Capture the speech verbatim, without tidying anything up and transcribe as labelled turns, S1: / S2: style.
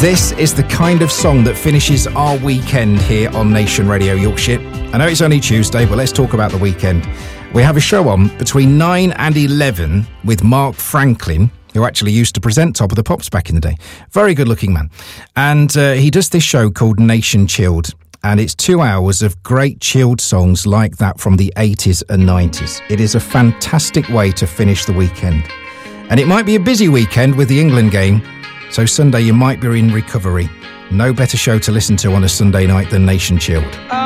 S1: This is the kind of song that finishes our weekend here on Nation Radio Yorkshire. I know it's only Tuesday, but let's talk about the weekend. We have a show on between nine and eleven with Mark Franklin, who actually used to present Top of the Pops back in the day. Very good-looking man. And uh, he does this show called Nation Chilled, and it's two hours of great chilled songs like that from the eighties and nineties. It is a fantastic way to finish the weekend. And it might be a busy weekend with the England game, so Sunday you might be in recovery. No better show to listen to on a Sunday night than Nation Chilled.